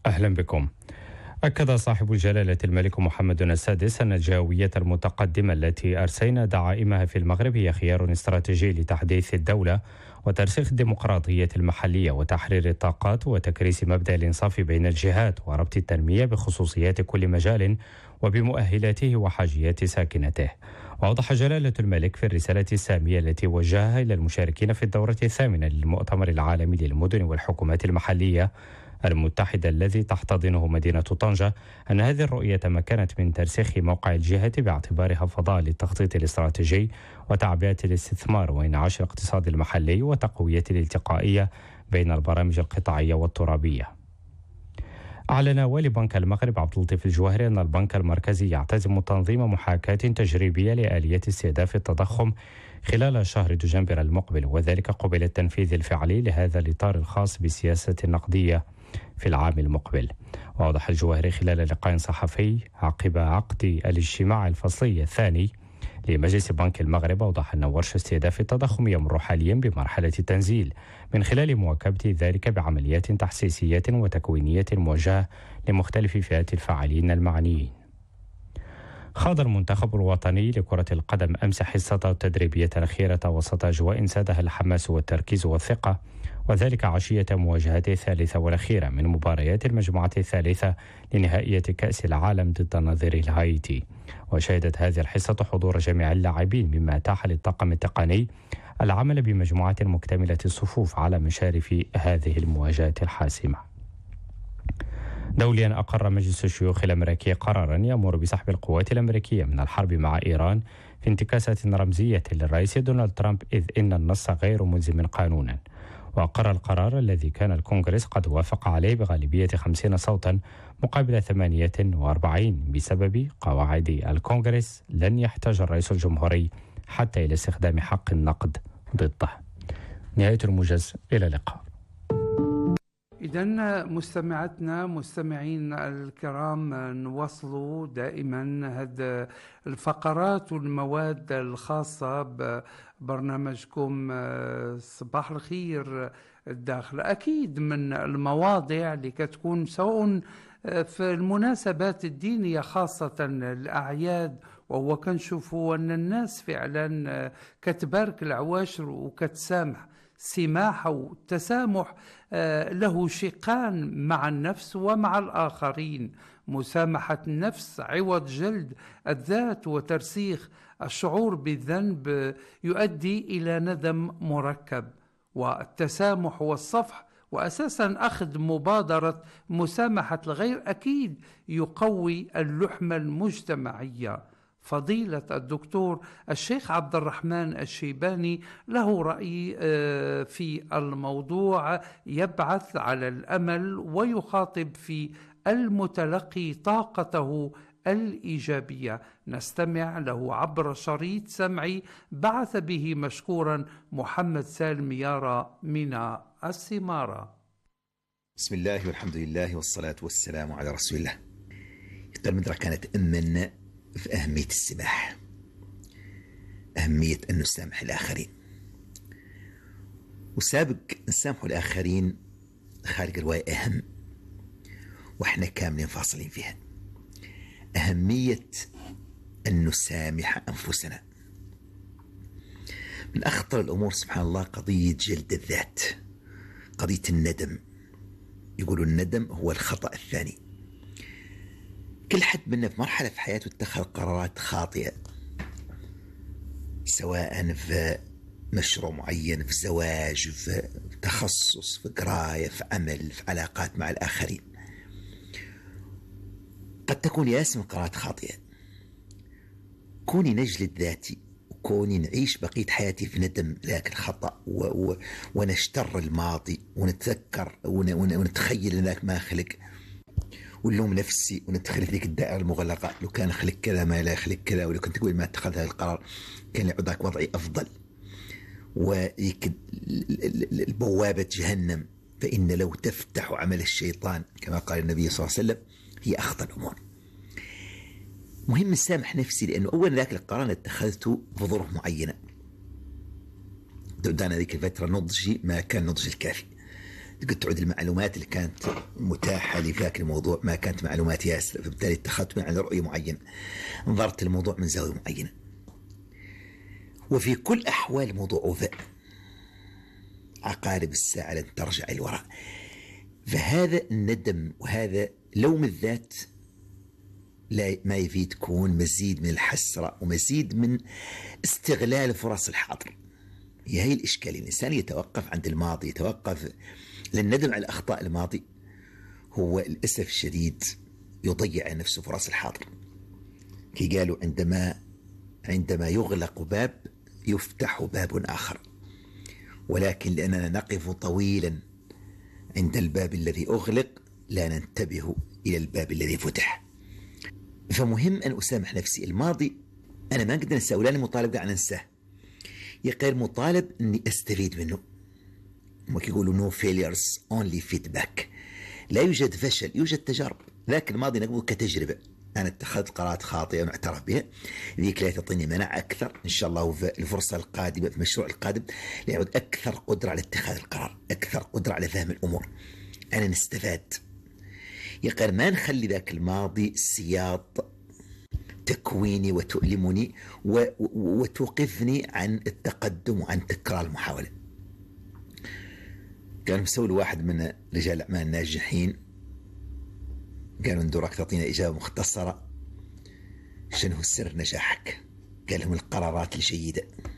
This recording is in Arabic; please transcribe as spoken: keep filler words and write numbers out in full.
أهلا بكم. أكد صاحب الجلالة الملك محمد السادس أن الجهوية المتقدمة التي أرسينا دعائمها في المغرب هي خيار استراتيجي لتحديث الدولة وترسيخ الديمقراطية المحلية وتحرير الطاقات وتكريس مبدأ الإنصاف بين الجهات وربط التنمية بخصوصيات كل مجال وبمؤهلاته وحاجيات ساكنته. وأوضح جلالة الملك في الرسالة السامية التي وجهها إلى المشاركين في الدورة الثامنة للمؤتمر العالمي للمدن والحكومات المحلية المتحدة الذي تحتضنه مدينة طنجة أن هذه الرؤية تمكنت من ترسيخ موقع الجهة باعتبارها فضاء للتخطيط الاستراتيجي وتعبئة الاستثمار وإنعاش الاقتصاد المحلي وتقوية الالتقائية بين البرامج القطاعية والترابية. أعلن والي بنك المغرب عبد اللطيف الجواهري أن البنك المركزي يعتزم تنظيم محاكاة تجريبية لآلية استهداف التضخم خلال شهر دجنبر المقبل، وذلك قبل التنفيذ الفعلي لهذا الإطار الخاص بالسياسة النقدية في العام المقبل. وأوضح الجواهري خلال لقاء صحفي عقب عقد الاجتماع الفصلي الثاني لمجلس بنك المغرب، أوضح أن ورش استهداف التضخم يمر حاليا بمرحلة التنزيل من خلال مواكبة ذلك بعمليات تحسيسية وتكوينية موجهة لمختلف فئات الفاعلين المعنيين. خاض المنتخب الوطني لكرة القدم أمس حصته التدريبية الأخيرة وسط أجواء سادها الحماس والتركيز والثقة، وذلك عشية مواجهته الثالثة والأخيرة من مباريات المجموعة الثالثة لنهائية كأس العالم ضد النظير الهايتي. وشهدت هذه الحصة حضور جميع اللاعبين مما أتاح للطاقم التقني العمل بمجموعة مكتملة الصفوف على مشارف هذه المواجهة الحاسمة. دوليا، أقر مجلس الشيوخ الأمريكي قرارا يأمر بسحب القوات الأمريكية من الحرب مع إيران في انتكاسة رمزية للرئيس دونالد ترامب، إذ إن النص غير ملزم قانونا. وأقر القرار الذي كان الكونغرس قد وافق عليه بغالبية خمسين صوتا مقابل ثمانية وأربعين بسبب قواعد الكونغرس لن يحتاج الرئيس الجمهوري حتى إلى استخدام حق النقد ضده. نهاية الموجز، إلى اللقاء. إذن مستمعتنا مستمعين الكرام، نواصل دائما هذه الفقرات والمواد الخاصة ببرنامجكم صباح الخير الداخل. أكيد من المواضيع اللي كتكون سواء في المناسبات الدينية خاصة الأعياد، وهو كنشوفوا أن الناس فعلا كتبارك العواشر وكتسامح. السماحة والتسامح له شقان مع النفس ومع الآخرين. مسامحة النفس عوض جلد الذات وترسيخ الشعور بالذنب يؤدي إلى ندم مركب، والتسامح والصفح وأساسا أخذ مبادرة مسامحة الغير أكيد يقوي اللحمة المجتمعية. فضيلة الدكتور الشيخ عبد الرحمن الشيباني له رأي في الموضوع يبعث على الأمل ويخاطب في المتلقي طاقته الإيجابية. نستمع له عبر شريط سمعي بعث به مشكورا محمد سالم يارا من السمارة. بسم الله والحمد لله والصلاة والسلام على رسول الله. المدرة كانت أمنا في أهمية السماح، أهمية أن نسامح الآخرين، وسابق نسامح الآخرين خارج الرواية أهم، وإحنا كاملين فاصلين فيها. أهمية أن نسامح أنفسنا. من أخطر الأمور سبحان الله قضية جلد الذات، قضية الندم. يقولوا الندم هو الخطأ الثاني. كل حد منا في مرحلة في حياته اتخذ قرارات خاطئة، سواء في مشروع معين، في زواج، في تخصص، في قراية، في عمل، في علاقات مع الآخرين. قد تكون ياسم قرارات خاطئة. كوني نجلد ذاتي وكوني نعيش بقية حياتي في ندم ذاك الخطأ و... و... ونشتر الماضي ونتذكر ون... ون... ونتخيل ذاك ما خلق ونلوم نفسي وندخل في ذيك الدائرة المغلقة، لو كان خلق كذا ما لا يخلق كذا، ولو كنت تقول ما اتخذ هذا القرار كان لعضاك وضعي أفضل، وذيك البوابة جهنم فإن لو تفتح عمل الشيطان كما قال النبي صلى الله عليه وسلم هي أخطر الأمور. مهم السامح نفسي، لأنه أولا ذاك القرار اتخذته في ظروف معينة، دعنا ذيك الفترة نضجي ما كان نضج الكافي، قد تعود المعلومات اللي كانت متاحة لي في ذاك الموضوع ما كانت معلومات ياسر، فبالتالي اتخذت عن رؤية معينة، نظرت الموضوع من زاوية معينة. وفي كل أحوال موضوع وفاء، عقارب الساعة لن ترجع الوراء. فهذا الندم وهذا لوم الذات لا ما يفيد، تكون مزيد من الحسرة ومزيد من استغلال فرص الحاضر. هي هي الإشكالية، الإنسان يتوقف عند الماضي، يتوقف للندم على أخطاء الماضي هو للأسف الشديد يضيع على نفسه فرص الحاضر. كي قالوا عندما عندما يغلق باب يفتح باب آخر، ولكن لأننا نقف طويلا عند الباب الذي أغلق لا ننتبه إلى الباب الذي فتح. فمهم أن أسامح نفسي. الماضي أنا ما أقدر أنساه ولا مطالب أن أنساه، غير مطالب أني أستفيد منه. وكيقولوا no failures only feedback، لا يوجد فشل، يوجد تجارب. ذاك الماضي نقول كتجربة، أنا اتخذت قرارات خاطئة ونعترف بها، ذيك لا تعطيني منع أكثر إن شاء الله في الفرصة القادمة في المشروع القادم ليعود أكثر قدرة على اتخاذ القرار، أكثر قدرة على فهم الأمور. أنا نستفاد، يقال ما نخلي ذاك الماضي سياط تكويني وتؤلمني وتوقفني عن التقدم وعن تكرار المحاولة. كان مسؤول واحد من رجال الأعمال الناجحين، قالوا ندورك تعطينا إجابة مختصرة، شنو سر نجاحك؟ قال لهم القرارات الجيدة.